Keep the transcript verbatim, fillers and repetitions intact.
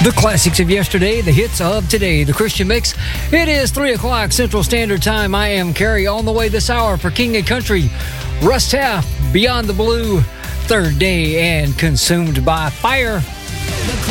The classics of yesterday, the hits of today, the Christian Mix. It is three o'clock Central Standard Time. I am Carrie on the way this hour for King and Country. Russ Taff, Beyond the Blue, Third Day, and Consumed by Fire.